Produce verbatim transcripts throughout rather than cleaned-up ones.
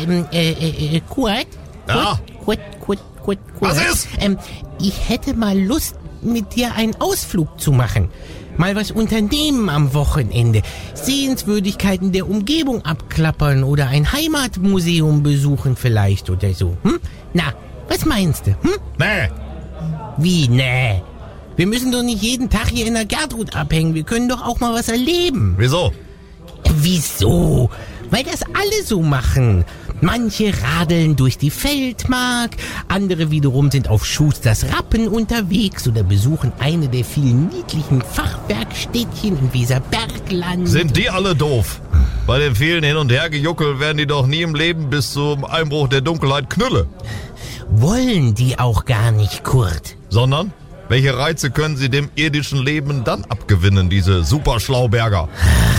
Ähm, äh, äh, Kurt? Ja? Kurt, Kurt, Kurt, Kurt. Was ist? Ähm, ich hätte mal Lust, mit dir einen Ausflug zu machen. Mal was unternehmen am Wochenende. Sehenswürdigkeiten der Umgebung abklappern oder ein Heimatmuseum besuchen vielleicht oder so. Hm? Na, was meinst du? Hm? Nee. Wie, nee? Wir müssen doch nicht jeden Tag hier in der Gertrud abhängen. Wir können doch auch mal was erleben. Wieso? Äh, wieso? Weil das alle so machen. Manche radeln durch die Feldmark, andere wiederum sind auf Schusters Rappen unterwegs oder besuchen eine der vielen niedlichen Fachwerkstädtchen im Weserbergland. Sind die alle doof? Bei dem vielen Hin- und Hergejuckel werden die doch nie im Leben bis zum Einbruch der Dunkelheit Knülle. Wollen die auch gar nicht, Kurt. Sondern? Welche Reize können sie dem irdischen Leben dann abgewinnen, diese Superschlauberger?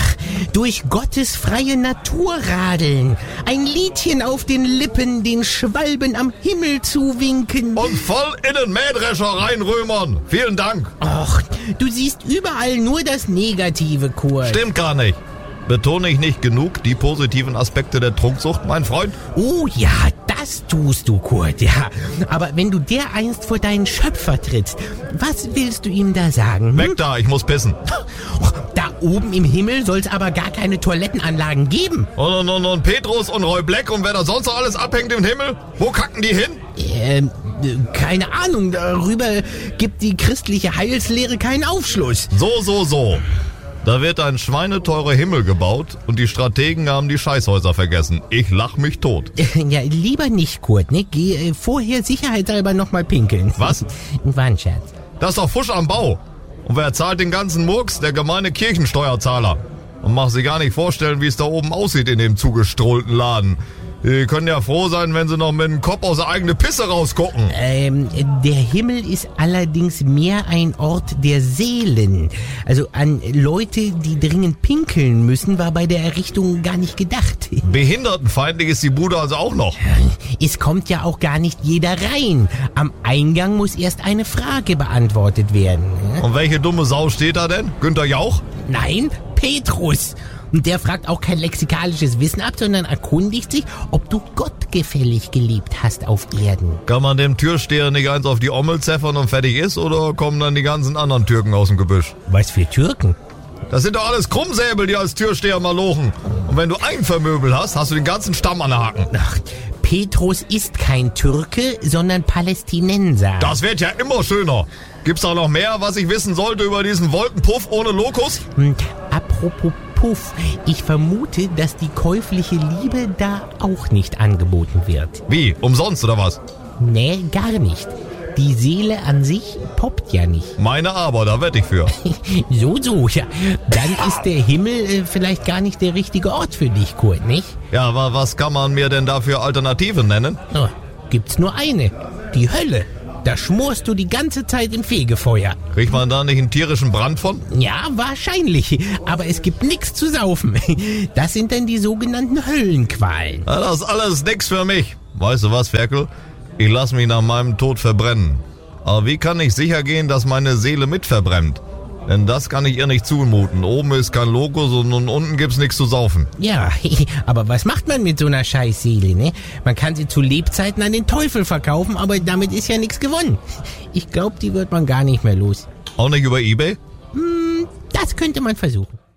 Durch Gottes freie Natur radeln, ein Liedchen auf den Lippen, den Schwalben am Himmel zuwinken. Und voll in den Mähdrescher reinrömern. Vielen Dank. Och, du siehst überall nur das Negative, Kurt. Stimmt gar nicht. Betone ich nicht genug die positiven Aspekte der Trunksucht, mein Freund? Oh ja, das tust du, Kurt, ja. Aber wenn du dereinst vor deinen Schöpfer trittst, was willst du ihm da sagen? Hm? Weg da, ich muss pissen. Och, da oben im Himmel soll's aber gar keine Toilettenanlagen geben. Und, und, und, und Petrus und Roy Black und wer da sonst noch alles abhängt im Himmel? Wo kacken die hin? Ähm, keine Ahnung, darüber gibt die christliche Heilslehre keinen Aufschluss. So, so, so. Da wird ein schweineteurer Himmel gebaut und die Strategen haben die Scheißhäuser vergessen. Ich lach mich tot. Ja, lieber nicht, Kurt, ne? Geh äh, vorher sicherheitshalber nochmal pinkeln. Was? War ein Scherz. Das ist doch Fusch am Bau. Und wer zahlt den ganzen Murks? Der gemeine Kirchensteuerzahler. Und mach sich gar nicht vorstellen, wie es da oben aussieht in dem zugestrollten Laden. Die können ja froh sein, wenn sie noch mit dem Kopf aus der eigenen Pisse rausgucken. Ähm, der Himmel ist allerdings mehr ein Ort der Seelen. Also an Leute, die dringend pinkeln müssen, war bei der Errichtung gar nicht gedacht. Behindertenfeindlich ist die Bude also auch noch. Es kommt ja auch gar nicht jeder rein. Am Eingang muss erst eine Frage beantwortet werden. Und welche dumme Sau steht da denn? Günther Jauch? Nein, Petrus. Und der fragt auch kein lexikalisches Wissen ab, sondern erkundigt sich, ob du gottgefällig gelebt hast auf Erden. Kann man dem Türsteher nicht eins auf die Ommel zeffern und fertig ist, oder kommen dann die ganzen anderen Türken aus dem Gebüsch? Was für Türken? Das sind doch alles Krummsäbel, die als Türsteher malochen. Und wenn du ein Vermöbel hast, hast du den ganzen Stamm an der Haken. Ach, Petrus ist kein Türke, sondern Palästinenser. Das wird ja immer schöner. Gibt's da noch mehr, was ich wissen sollte über diesen Wolkenpuff ohne Lokus? Hm, apropos Puff, ich vermute, dass die käufliche Liebe da auch nicht angeboten wird. Wie? Umsonst oder was? Nee, gar nicht. Die Seele an sich poppt ja nicht. Meine aber, da wette ich für. So, so, ja. Dann ist der Himmel äh, vielleicht gar nicht der richtige Ort für dich, Kurt, nicht? Ja, aber was kann man mir denn da für Alternativen nennen? Oh, gibt's nur eine. Die Hölle. Da schmorst du die ganze Zeit im Fegefeuer. Kriegt man da nicht einen tierischen Brand von? Ja, wahrscheinlich. Aber es gibt nichts zu saufen. Das sind dann die sogenannten Höllenqualen. Ja, das ist alles nix für mich. Weißt du was, Ferkel? Ich lass mich nach meinem Tod verbrennen. Aber wie kann ich sicher gehen, dass meine Seele mit verbrennt? Denn das kann ich ihr nicht zumuten. Oben ist kein Lokus und unten gibt's nichts zu saufen. Ja, aber was macht man mit so einer Scheißseele, ne? Man kann sie zu Lebzeiten an den Teufel verkaufen, aber damit ist ja nichts gewonnen. Ich glaube, die wird man gar nicht mehr los. Auch nicht über eBay? Hm, das könnte man versuchen.